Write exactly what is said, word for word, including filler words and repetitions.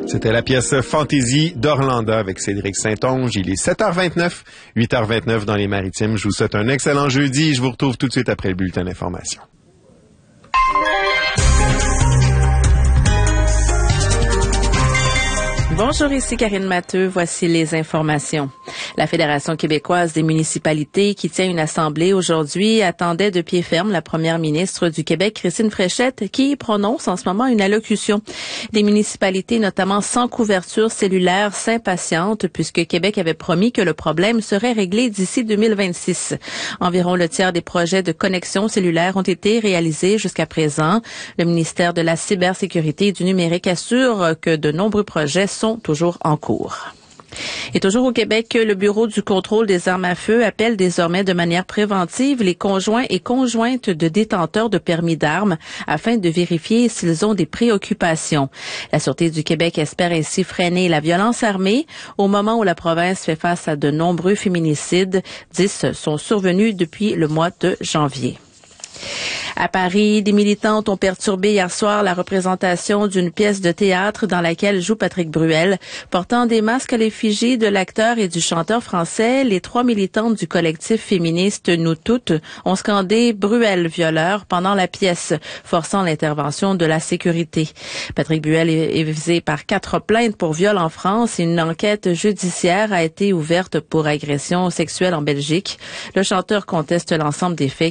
C'était la pièce Fantaisie d'Orlanda avec Cédric Saint-Onge. Il est sept heures vingt-neuf, huit heures vingt-neuf dans les Maritimes. Je vous souhaite un excellent jeudi. Je vous retrouve tout de suite après le bulletin d'information. Bonjour, ici Karine Matteux. Voici les informations. La Fédération québécoise des municipalités, qui tient une assemblée aujourd'hui, attendait de pied ferme la première ministre du Québec, Christine Fréchette, qui prononce en ce moment une allocution. Les municipalités, notamment sans couverture cellulaire, s'impatientent puisque Québec avait promis que le problème serait réglé d'ici deux mille vingt-six. Environ le tiers des projets de connexion cellulaire ont été réalisés jusqu'à présent. Le ministère de la Cybersécurité et du Numérique assure que de nombreux projets sont toujours en cours. Et toujours au Québec, le Bureau du contrôle des armes à feu appelle désormais de manière préventive les conjoints et conjointes de détenteurs de permis d'armes afin de vérifier s'ils ont des préoccupations. La Sûreté du Québec espère ainsi freiner la violence armée au moment où la province fait face à de nombreux féminicides. Dix sont survenus depuis le mois de janvier. À Paris, des militantes ont perturbé hier soir la représentation d'une pièce de théâtre dans laquelle joue Patrick Bruel. Portant des masques à l'effigie de l'acteur et du chanteur français, les trois militantes du collectif féministe Nous Toutes ont scandé Bruel violeur pendant la pièce, forçant l'intervention de la sécurité. Patrick Bruel est visé par quatre plaintes pour viol en France et une enquête judiciaire a été ouverte pour agression sexuelle en Belgique. Le chanteur conteste l'ensemble des faits